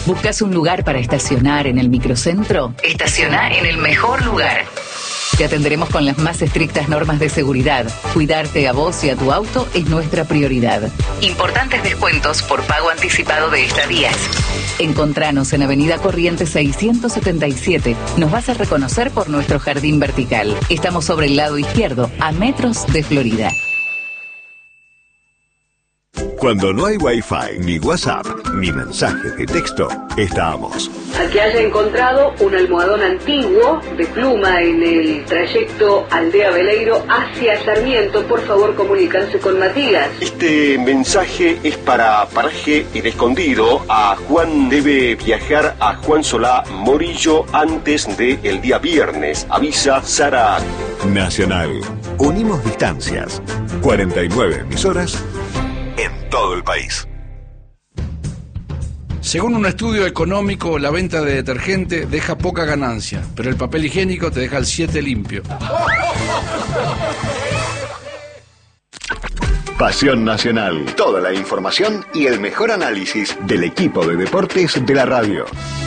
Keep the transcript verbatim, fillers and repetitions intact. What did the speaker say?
¿Buscas un lugar para estacionar en el microcentro? Estaciona en el mejor lugar. Te atenderemos con las más estrictas normas de seguridad. Cuidarte a vos y a tu auto es nuestra prioridad. Importantes descuentos por pago anticipado de estadías. Encontranos en Avenida Corrientes seiscientos setenta y siete. Nos vas a reconocer por nuestro jardín vertical. Estamos sobre el lado izquierdo, a metros de Florida. Cuando no hay Wi-Fi, ni WhatsApp, ni mensajes de texto, estamos. Al que haya encontrado un almohadón antiguo de pluma en el trayecto Aldea Veleiro hacia Sarmiento, por favor comunícanse con Matías. Este mensaje es para Paraje El Escondido. A Juan debe viajar a Juan Solá Morillo antes del día viernes. Avisa Sara. Nacional. Unimos distancias. cuarenta y nueve emisoras en todo el país. Según un estudio económico, la venta de detergente deja poca ganancia, pero el papel higiénico te deja el siete limpio. Pasión Nacional. Toda la información y el mejor análisis del equipo de deportes de la radio.